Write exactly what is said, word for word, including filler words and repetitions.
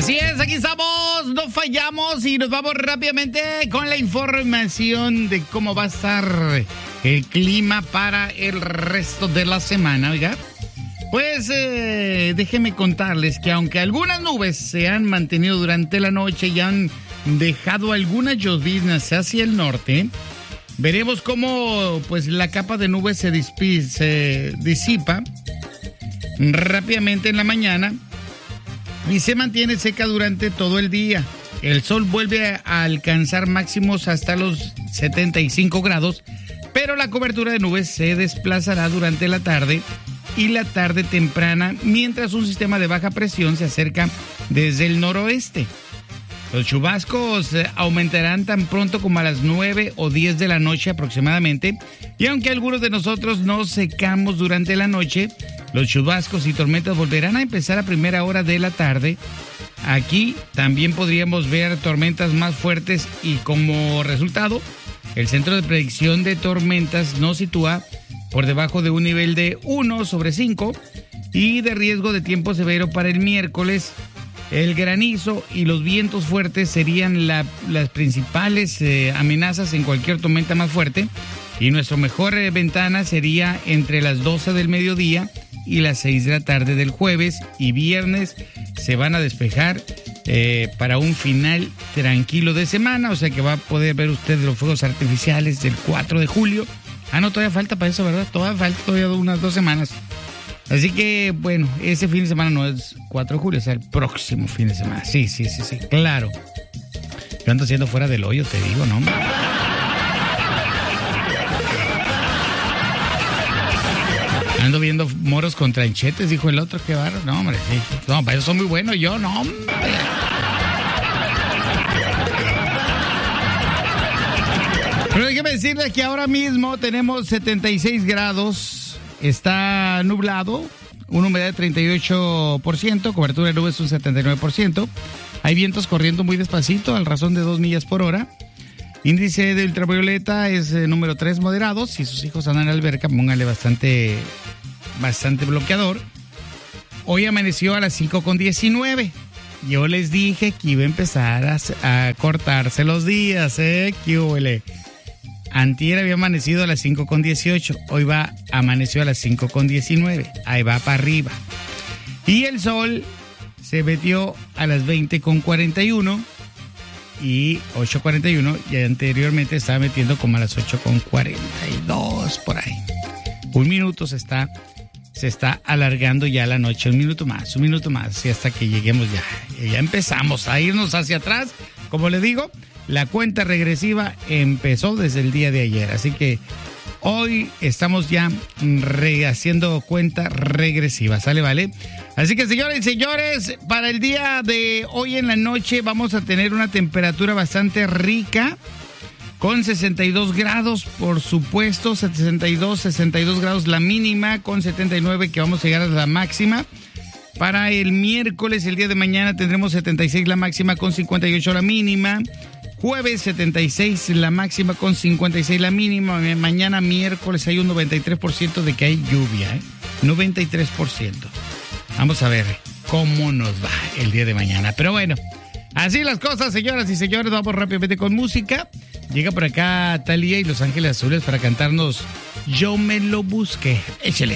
Así es, aquí estamos, no fallamos y nos vamos rápidamente con la información de cómo va a estar el clima para el resto de la semana, oiga. Pues eh, déjenme contarles que aunque algunas nubes se han mantenido durante la noche y han dejado algunas lloviznas hacia el norte, veremos cómo pues la capa de nubes se, dispi- se disipa rápidamente en la mañana y se mantiene seca durante todo el día. El sol vuelve a alcanzar máximos hasta los setenta y cinco grados, pero la cobertura de nubes se desplazará durante la tarde y la tarde temprana, mientras un sistema de baja presión se acerca desde el noroeste. Los chubascos aumentarán tan pronto como a las nueve o diez de la noche aproximadamente, y aunque algunos de nosotros nos secamos durante la noche, los chubascos y tormentas volverán a empezar a primera hora de la tarde. Aquí también podríamos ver tormentas más fuertes y como resultado, el Centro de Predicción de Tormentas nos sitúa por debajo de un nivel de uno sobre cinco y de riesgo de tiempo severo para el miércoles. El granizo y los vientos fuertes serían la, las principales eh, amenazas en cualquier tormenta más fuerte, y nuestra mejor eh, ventana sería entre las doce del mediodía y las seis de la tarde del jueves y viernes. Se van a despejar eh, para un final tranquilo de semana, o sea que va a poder ver usted los fuegos artificiales del cuatro de julio. Ah, no, todavía falta para eso, ¿verdad? Todavía falta todavía unas dos semanas. Así que, bueno, ese fin de semana no es cuatro de julio, es el próximo fin de semana. Sí, sí, sí, sí, claro. Yo ando haciendo fuera del hoyo, te digo, ¿no? Ando viendo moros con tranchetes, dijo el otro, qué barro. No, hombre, sí. No, para eso soy muy bueno yo, no, hombre. Pero déjeme decirles que ahora mismo tenemos setenta y seis grados. Está nublado, una humedad de treinta y ocho por ciento, cobertura de nubes un setenta y nueve por ciento. Hay vientos corriendo muy despacito, al razón de dos millas por hora. Índice de ultravioleta es eh, número tres, moderado. Si sus hijos andan en la alberca, póngale bastante, bastante bloqueador. Hoy amaneció a las cinco con diecinueve. Yo les dije que iba a empezar a, a cortarse los días, ¿eh? ¿Qué huele? Antier había amanecido a las cinco con dieciocho, hoy va, amaneció a las cinco con diecinueve, ahí va para arriba. Y el sol se metió a las veinte con cuarenta y uno y ocho cuarenta y uno, y anteriormente estaba metiendo como a las ocho con cuarenta y dos, por ahí. Un minuto se está, se está alargando ya la noche, un minuto más, un minuto más, y hasta que lleguemos ya, ya empezamos a irnos hacia atrás, como le digo. La cuenta regresiva empezó desde el día de ayer, así que hoy estamos ya re- haciendo cuenta regresiva, ¿sale? ¿Vale? Así que, señores y señores, para el día de hoy en la noche vamos a tener una temperatura bastante rica, con sesenta y dos grados, por supuesto, sesenta y dos, sesenta y dos grados la mínima, con setenta y nueve que vamos a llegar a la máxima. Para el miércoles, el día de mañana, tendremos setenta y seis la máxima con cincuenta y ocho la mínima. Jueves setenta y seis la máxima con cincuenta y seis la mínima. Mañana miércoles hay un noventa y tres por ciento de que hay lluvia, ¿eh? noventa y tres por ciento. Vamos a ver cómo nos va el día de mañana. Pero bueno, así las cosas, señoras y señores. Vamos rápidamente con música. Llega por acá Thalía y Los Ángeles Azules para cantarnos Yo Me Lo Busqué. Échale.